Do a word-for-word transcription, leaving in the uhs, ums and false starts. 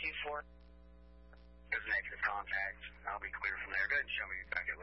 two four. There's negative contact. I'll be clear from there. Go ahead and show me back in